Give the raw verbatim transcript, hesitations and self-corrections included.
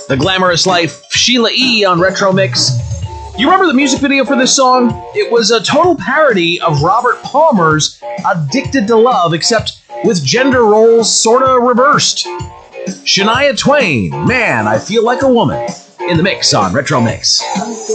The Glamorous Life, Sheila E. on Retro Mix. You remember the music video for this song? It was a total parody of Robert Palmer's Addicted to Love, except with gender roles sorta reversed. Shania Twain, Man, I Feel Like a Woman, in the mix on Retro Mix.